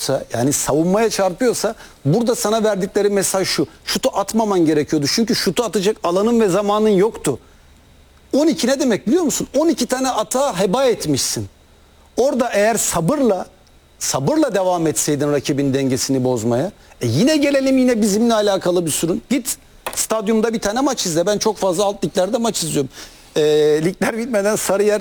çarpıyorsa, yani savunmaya çarpıyorsa, burada sana verdikleri mesaj şu: şutu atmaman gerekiyordu. Çünkü şutu atacak alanın ve zamanın yoktu. 12 ne demek biliyor musun? 12 tane atağı heba etmişsin. Orada eğer sabırla devam etseydin rakibin dengesini bozmaya, yine gelelim yine bizimle alakalı bir sorun. Git stadyumda bir tane maç izle. Ben çok fazla alt liglerde maç izliyorum. Ligler bitmeden Sarıyer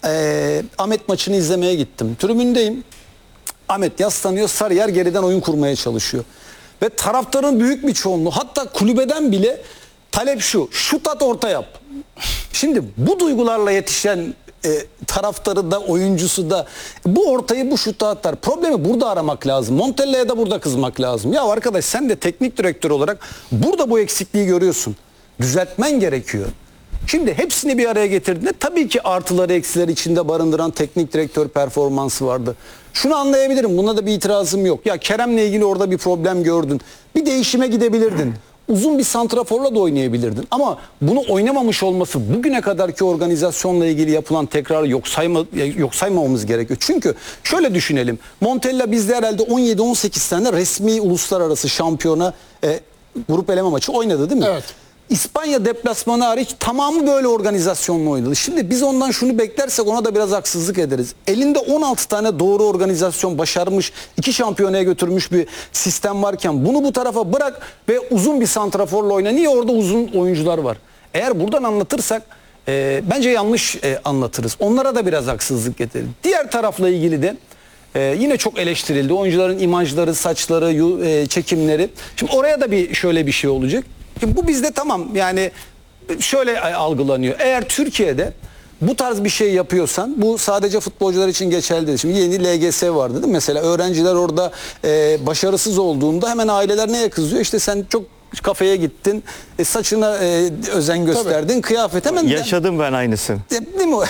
Ahmet maçını izlemeye gittim. Tribündeyim. Ahmet yaslanıyor, Sarıyer geriden oyun kurmaya çalışıyor. Ve taraftarın büyük bir çoğunluğu, hatta kulübeden bile talep şu: şut at, orta yap. Şimdi bu duygularla yetişen taraftarı da oyuncusu da bu ortayı, bu şutu atar. Problemi burada aramak lazım. Montella'ya da burada kızmak lazım. Ya arkadaş, sen de teknik direktör olarak burada bu eksikliği görüyorsun. Düzeltmen gerekiyor. Şimdi hepsini bir araya getirdiğinde tabii ki artıları eksileri içinde barındıran teknik direktör performansı vardı. Şunu anlayabilirim, buna da bir itirazım yok. Ya Kerem'le ilgili orada bir problem gördün. Bir değişime gidebilirdin. Uzun bir santraforla da oynayabilirdin. Ama bunu oynamamış olması bugüne kadarki organizasyonla ilgili yapılan tekrarı yok saymamamız gerekiyor. Çünkü şöyle düşünelim. Montella bizde herhalde 17-18 tane resmi uluslararası şampiyona grup eleme maçı oynadı, değil mi? Evet. İspanya deplasmanı hariç tamamı böyle organizasyonla oynadı. Şimdi biz ondan şunu beklersek ona da biraz haksızlık ederiz. Elinde 16 tane doğru organizasyon başarmış, 2 şampiyonaya götürmüş bir sistem varken bunu bu tarafa bırak ve uzun bir santraforla oyna. Niye orada uzun oyuncular var? Eğer buradan anlatırsak bence yanlış anlatırız. Onlara da biraz haksızlık getiririz. Diğer tarafla ilgili de yine çok eleştirildi. Oyuncuların imajları, saçları, çekimleri. Şimdi oraya da şöyle bir şey olacak. Bu bizde tamam, yani şöyle algılanıyor. Eğer Türkiye'de bu tarz bir şey yapıyorsan, bu sadece futbolcular için geçerli değil. Şimdi yeni LGS vardı, değil mi? Mesela öğrenciler orada başarısız olduğunda hemen aileler neye kızıyor? İşte sen çok kafeye gittin, saçına özen gösterdin, tabii, kıyafet hemen... Yaşadım ben aynısını. Değil mi?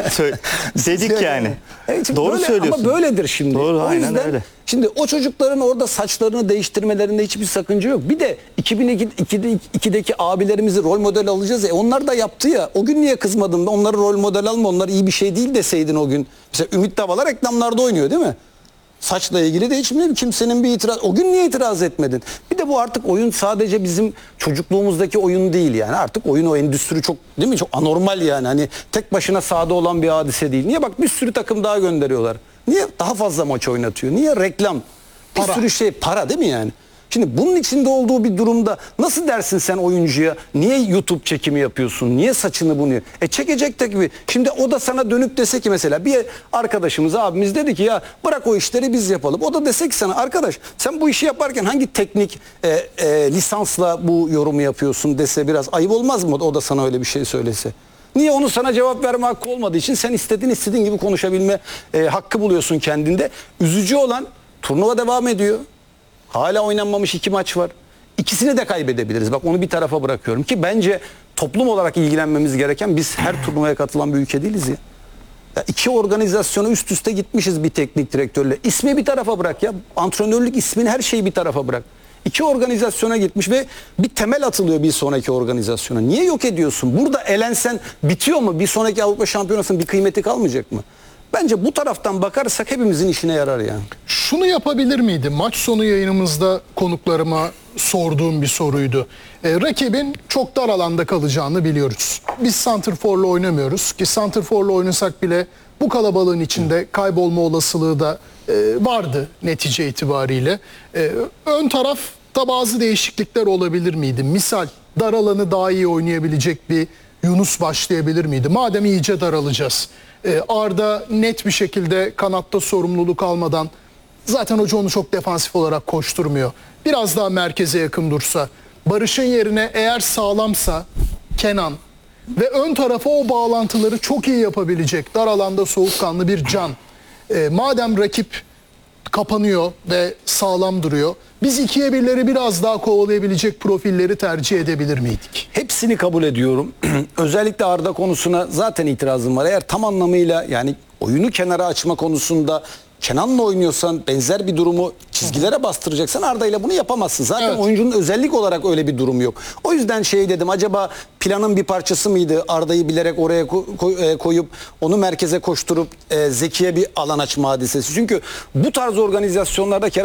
Dedik yani. Doğru böyle, söylüyorsun. ama böyledir şimdi. Doğru, o yüzden aynen öyle. Şimdi o çocukların orada saçlarını değiştirmelerinde hiçbir sakınca yok. Bir de 2002'deki abilerimizi rol model alacağız ya. Onlar da yaptı ya. O gün niye kızmadın da onları rol model alma, onlar iyi bir şey değil deseydin o gün. Mesela Ümit Davala reklamlarda oynuyor, değil mi? Saçla ilgili de hiç mi kimsenin bir itiraz... O gün niye itiraz etmedin? Bir de bu artık oyun sadece bizim çocukluğumuzdaki oyun değil yani. Artık oyun, o endüstri çok, değil mi? Çok anormal yani. Hani tek başına sahada olan bir hadise değil. Niye? Bak, bir sürü takım daha gönderiyorlar. Niye? Daha fazla maç oynatıyor. Niye? Reklam. Bir sürü şey, para, değil mi yani? Şimdi bunun içinde olduğu bir durumda nasıl dersin sen oyuncuya, niye YouTube çekimi yapıyorsun, niye saçını bunu... çekecek de gibi. Şimdi o da sana dönüp dese ki, mesela bir arkadaşımız, abimiz dedi ki ya bırak o işleri biz yapalım. O da dese ki sana, arkadaş sen bu işi yaparken hangi teknik lisansla bu yorumu yapıyorsun dese, biraz ayıp olmaz mı o da sana öyle bir şey söylese? Niye? Onu sana cevap verme hakkı olmadığı için sen istediğin gibi konuşabilme hakkı buluyorsun kendinde. Üzücü olan, turnuva devam ediyor. Hala oynanmamış 2 maç var. İkisini de kaybedebiliriz. Bak, onu bir tarafa bırakıyorum ki bence toplum olarak ilgilenmemiz gereken, biz her turnuvaya katılan bir ülke değiliz ya. 2 organizasyonu üst üste gitmişiz bir teknik direktörle. İsmi bir tarafa bırak ya. Antrenörlük ismini, her şeyi bir tarafa bırak. 2 organizasyona gitmiş ve bir temel atılıyor bir sonraki organizasyona. Niye yok ediyorsun? Burada elensen bitiyor mu? Bir sonraki Avrupa Şampiyonası'nın bir kıymeti kalmayacak mı? Bence bu taraftan bakarsak hepimizin işine yarar yani. Şunu yapabilir miydi? Maç sonu yayınımızda konuklarıma sorduğum bir soruydu. Rakibin çok dar alanda kalacağını biliyoruz. Biz santrforla oynamıyoruz ki santrforla oynasak bile bu kalabalığın içinde kaybolma olasılığı da vardı netice itibariyle. Ön tarafta bazı değişiklikler olabilir miydi? Misal dar alanı daha iyi oynayabilecek bir Yunus başlayabilir miydi? Madem iyice daralacağız. Arda net bir şekilde kanatta sorumluluk almadan, zaten hoca onu çok defansif olarak koşturmuyor. Biraz daha merkeze yakın dursa, Barış'ın yerine eğer sağlamsa Kenan ve ön tarafa o bağlantıları çok iyi yapabilecek dar alanda soğukkanlı bir Can. Madem rakip kapanıyor ve sağlam duruyor, biz 2'ye 1'leri biraz daha kovalayabilecek profilleri tercih edebilir miydik? Hepsini kabul ediyorum. Özellikle Arda konusuna zaten itirazım var. Eğer tam anlamıyla, yani oyunu kenara açma konusunda Kenan'la oynuyorsan, benzer bir durumu çizgilere bastıracaksan Arda ile bunu yapamazsın. Zaten evet, oyuncunun özellik olarak öyle bir durumu yok. O yüzden dedim, acaba planın bir parçası mıydı Arda'yı bilerek oraya koyup onu merkeze koşturup Zeki'ye bir alan açma hadisesi. Çünkü bu tarz organizasyonlarda